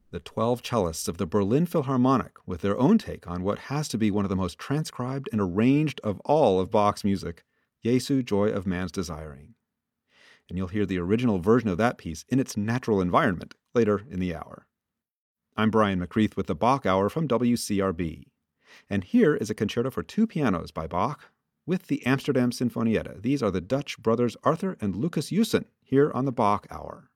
the 12 cellists of the Berlin Philharmonic with their own take on what has to be one of the most transcribed and arranged of all of Bach's music, Jesu, Joy of Man's Desiring. And you'll hear the original version of that piece in its natural environment later in the hour. I'm Brian McCreath with the Bach Hour from WCRB. And here is a concerto for two pianos by Bach with the Amsterdam Sinfonietta. These are the Dutch brothers Arthur and Lucas Jussen here on the Bach Hour.